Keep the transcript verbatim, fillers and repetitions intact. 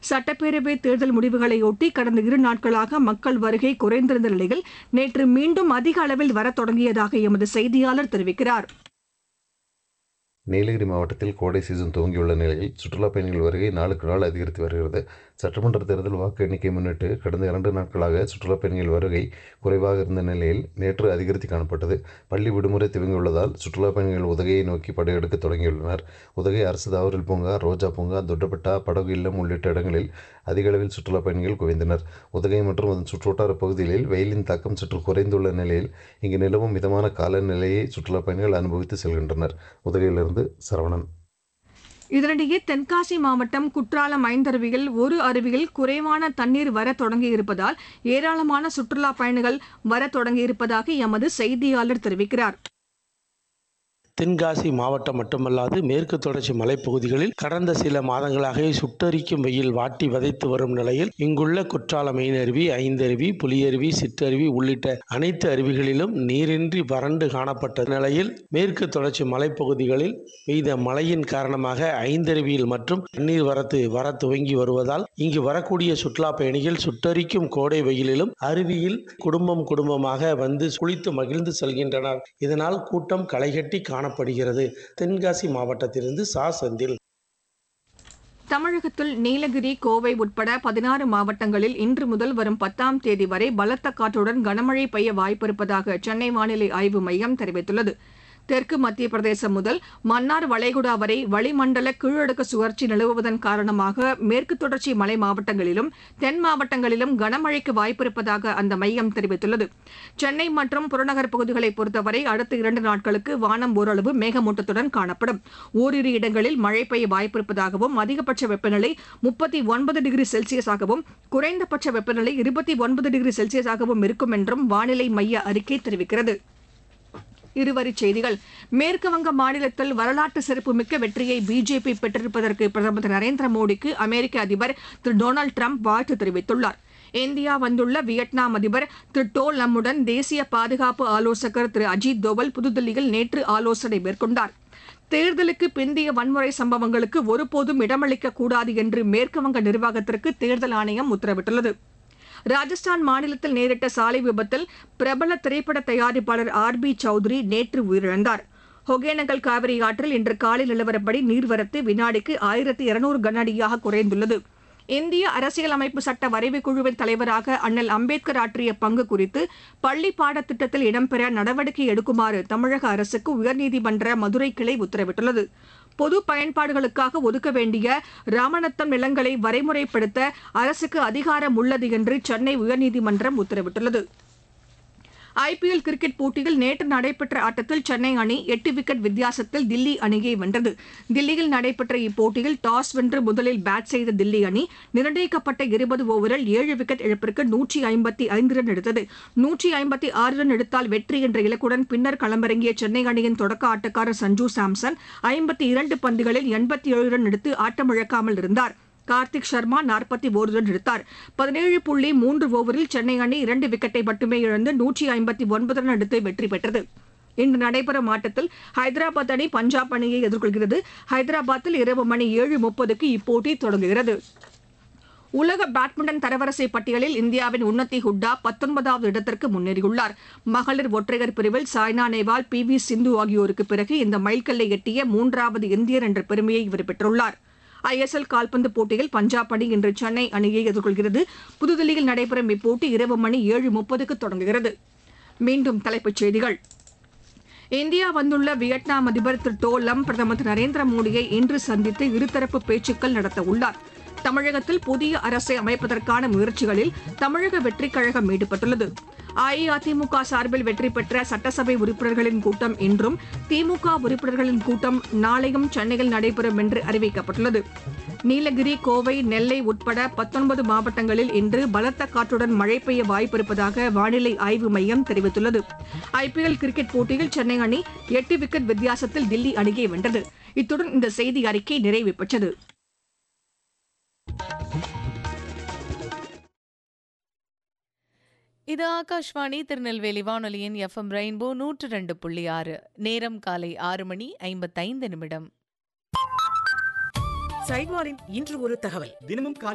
சட்டப்பேரவை தேர்தல் முடிவுகளையொட்டி கடந்த இரு நாட்களாக மக்கள் வருகை குறைந்திருந்த நிலையில் நேற்று மீண்டும் அதிக அளவில் வரத் தொடங்கியதாக எமது செய்தியாளர் தெரிவிக்கிறார். நீலகிரி மாவட்டத்தில் கோடை சீசன் துவங்கியுள்ள நிலையில் சுற்றுலாப் பயணிகள் வருகை நாளுக்கு நாள் அதிகரித்து வருகிறது. சட்டமன்ற தேர்தல் வாக்கு எண்ணிக்கை முன்னிட்டு கடந்த இரண்டு நாட்களாக சுற்றுலாப் பயணிகள் வருகை குறைவாக இருந்த நிலையில் நேற்று அதிகரித்து காணப்பட்டது. பள்ளி விடுமுறை துவங்கியுள்ளதால் சுற்றுலாப் பயணிகள் உதகையை நோக்கி படையெடுக்க தொடங்கியுள்ளனர். உதகை அரசு தாவரல் பூங்கா, ரோஜா பூங்கா, தொட்டபெட்டா, படகு இல்லம் உள்ளிட்ட இடங்களில் அதிக அளவில் சுற்றுலாப் பயணிகள் குவிந்தனர். உதகை மற்றும் அதன் சுற்றுவட்டார பகுதிகளில் வெயிலின் தாக்கம் சற்று குறைந்துள்ள நிலையில் இங்கு நிலவும் மிதமான காலநிலையை சுற்றுலாப் பயணிகள் அனுபவித்து செல்கின்றனர். உதகையிலிருந்து சரவணன். இதனிடையே தென்காசி மாவட்டம் குற்றாலம் ஐந்தருவியில் ஒரு அருவியில் குறைவான தண்ணீர் வர தொடங்கியிருப்பதால் ஏராளமான சுற்றுலா பயணிகள் வர தொடங்கியிருப்பதாக எமது செய்தியாளர் தெரிவிக்கிறார். தென்காசி மாவட்டம் மட்டுமல்லாது மேற்கு தொடர்ச்சி மலைப்பகுதிகளில் கடந்த சில மாதங்களாக சுட்டரிக்கும் வெயில் வாட்டி வதைத்து வரும் நிலையில் இங்குள்ள குற்றாலம் மெயினருவி, ஐந்தருவி, புலியருவி, சிற்றருவி உள்ளிட்ட அனைத்து அருவிகளிலும் நீரின்றி வறண்டு காணப்பட்ட நிலையில் மேற்கு தொடர்ச்சி மலைப்பகுதிகளில் பெய்த மழையின் காரணமாக ஐந்தருவியில் மற்றும் தண்ணீர் வரத்து வர துவங்கி வருவதால் இங்கு வரக்கூடிய சுற்றுலா பயணிகள் சுட்டரிக்கும் கோடை வெயிலிலும் அருவியில் குடும்பம் குடும்பமாக வந்து குளித்து மகிழ்ந்து செல்கின்றனர். இதனால் கூட்டம் களைகட்டி காண காணப்படுகிறது. தென்காசி மாவட்டத்திலிருந்து சா செந்தில். தமிழகத்தில் நீலகிரி, கோவை உட்பட பதினாறு மாவட்டங்களில் இன்று முதல் வரும் பத்தாம் தேதி வரை பலத்த காற்றுடன் கனமழை பெய்ய வாய்ப்பிருப்பதாக சென்னை வானிலை ஆய்வு மையம் தெரிவித்துள்ளது. தெற்கு மத்திய பிரதேசம் முதல் மன்னார் வளைகுடா வரை வளிமண்டல கீழடுக்கு சுழற்சி நிலவுவதன் காரணமாக மேற்கு தொடர்ச்சி மலை மாவட்டங்களிலும் தென் மாவட்டங்களிலும் கனமழைக்கு வாய்ப்பிருப்பதாக அந்த மையம் தெரிவித்துள்ளது. சென்னை மற்றும் புறநகர் பகுதிகளை பொறுத்தவரை அடுத்த இரண்டு நாட்களுக்கு வானம் ஓரளவு மேகமூட்டத்துடன் காணப்படும். ஓரிரு இடங்களில் மழை பெய்ய வாய்ப்பிருப்பதாகவும் அதிகபட்ச வெப்பநிலை முப்பத்தி ஒன்பது டிகிரி செல்சியஸாகவும் குறைந்தபட்ச வெப்பநிலை இருபத்தி ஒன்பது டிகிரி செல்சியஸாகவும் இருக்கும் என்றும் வானிலை மைய அறிக்கை தெரிவிக்கிறது. இருவரிச் செய்திகள். மேற்குவங்க மாநிலத்தில் வரலாற்று சிறப்புமிக்க வெற்றியை பிஜேபி பெற்றிருப்பதற்கு பிரதமர் திரு நரேந்திர மோடிக்கு அமெரிக்க அதிபர் திரு டொனால்டு டிரம்ப் வாழ்த்து தெரிவித்துள்ளார். இந்தியா வந்துள்ள வியட்நாம் அதிபர் திரு டோ லம்முடன் தேசிய பாதுகாப்பு ஆலோசகர் திரு அஜித் தோவல் புதுதில்லியில் நேற்று ஆலோசனை மேற்கொண்டார். தேர்தலுக்கு பிந்தைய வன்முறை சம்பவங்களுக்கு ஒருபோதும் இடமளிக்கக் கூடாது என்று மேற்குவங்க நிர்வாகத்திற்கு தேர்தல் ஆணையம் உத்தரவிட்டுள்ளது. ராஜஸ்தான் மாநிலத்தில் நேரிட்ட சாலை விபத்தில் பிரபல திரைப்பட தயாரிப்பாளர் ஆர் பி சௌத்ரி நேற்று உயிரிழந்தார். ஒகேனக்கல் காவிரி ஆற்றில் இன்று காலை நிலவரப்படி நீர்வரத்து வினாடிக்கு ஆயிரத்தி இருநூறு கனஅடியாக குறைந்துள்ளது. இந்திய அரசியலமைப்பு சட்ட வரைவுக் குழுவின் தலைவராக அண்ணல் அம்பேத்கர் ஆற்றிய பங்கு குறித்து பள்ளி பாடத்திட்டத்தில் இடம்பெற நடவடிக்கை எடுக்குமாறு தமிழக அரசுக்கு உயர்நீதிமன்ற மதுரை கிளை உத்தரவிட்டுள்ளது. பொது பயன்பாடுகளுக்காக ஒதுக்க வேண்டிய ராமநத்தம் நிலங்களை வரைமுறைப்படுத்த அரசுக்கு அதிகாரம் உள்ளது என்று சென்னை உயர்நீதிமன்றம் உத்தரவிட்டுள்ளது. ஐபிஎல் கிரிக்கெட் போட்டியில் நேற்று நடைபெற்ற ஆட்டத்தில் சென்னை அணி எட்டு விக்கெட் வித்தியாசத்தில் தில்லி அணியை வென்றது. தில்லியில் நடைபெற்ற இப்போட்டியில் டாஸ் வென்று முதலில் பேட் செய்த தில்லி அணி நிர்ணயிக்கப்பட்ட இருபது ஓவரில் ஏழு விக்கெட் இழப்பிற்கு நூற்றி ஐம்பத்தி ஐந்து ரன் எடுத்தது. நூற்றி ஐம்பத்தி ஆறு ரன் எடுத்தால் வெற்றி என்ற இலக்குடன் பின்னர் களமிறங்கிய சென்னை அணியின் தொடக்க ஆட்டக்காரர் சஞ்சு சாம்சன் ஐம்பத்தி இரண்டு பந்துகளில் எண்பத்தி ஏழு ரன் எடுத்து ஆட்டமிழக்காமல் இருந்தார். கார்த்திக் சர்மா நாற்பத்தி ஒரு ரன் எடுத்தார். பதினேழு புள்ளி மூன்று ஓவரில் சென்னை அணி இரண்டு விக்கெட்டை மட்டுமே இழந்து நூற்றி ஐம்பத்தி ஒன்பது ரன் எடுத்து வெற்றி பெற்றது. இன்று நடைபெறும் ஆட்டத்தில் ஹைதராபாத் அணி பஞ்சாப் அணியை எதிர்கொள்கிறது. ஹைதராபாத்தில் இரவு மணி ஏழு முப்பதுக்கு இப்போட்டி தொடங்குகிறது. உலக பேட்மிண்டன் தரவரிசை பட்டியலில் இந்தியாவின் உன்னதி ஹுட்டா பத்தொன்பதாவது இடத்திற்கு முன்னேறியுள்ளார். மகளிர் ஒற்றையர் பிரிவில் சாய்னா நேவால், பி வி சிந்து ஆகியோருக்கு பிறகு இந்த மைல்கல்லை எட்டிய மூன்றாவது இந்தியர் என்ற பெருமையை இவர் பெற்றுள்ளார். ஐ எஸ் எல் கால்பந்து போட்டியில் பஞ்சாப் அணி இன்று சென்னை அணியை எதிர்கொள்கிறது. புதுதில்லியில் நடைபெறும் இப்போட்டி இரவு மணி ஏழு முப்பதுக்கு தொடங்குகிறது. மீண்டும் தலைப்புச் செய்திகள். இந்தியா வந்துள்ள வியட்நாம் அதிபர் திரு டோ லம் பிரதமர் திரு நரேந்திர மோடியை இன்று சந்தித்து இருதரப்பு பேச்சுக்கள் நடத்த உள்ளார். தமிழகத்தில் புதிய அரசை அமைப்பதற்கான முயற்சிகளில் தமிழக வெற்றிக் கழகம் ஈடுபட்டுள்ளது. அஇஅதிமுக சார்பில் வெற்றி பெற்ற சட்டசபை உறுப்பினர்களின் கூட்டம் இன்றும், திமுக உறுப்பினர்களின் கூட்டம் நாளையும் சென்னையில் நடைபெறும் என்று அறிவிக்கப்பட்டுள்ளது. நீலகிரி, கோவை, நெல்லை உட்பட பத்தொன்பது மாவட்டங்களில் இன்று பலத்த காற்றுடன் மழை பெய்ய வாய்ப்பிருப்பதாக வானிலை ஆய்வு மையம் தெரிவித்துள்ளது. ஐபிஎல் கிரிக்கெட் போட்டியில் சென்னை அணி எட்டு விக்கெட் வித்தியாசத்தில் தில்லி அணியை வென்றது. இத்துடன் இந்த செய்தி அறிக்கை நிறைவு பெற்றது. இது ஆகாஷ்வாணி திருநெல்வேலி வானொலியின் எஃப் எம் ரெயின்போ நூற்று ரெண்டு புள்ளி ஆறு. நேரம் காலை ஆறு மணி ஐம்பத்தைந்து நிமிடம். சைவாரின் இன்று ஒரு தகவல். தினமும் காலை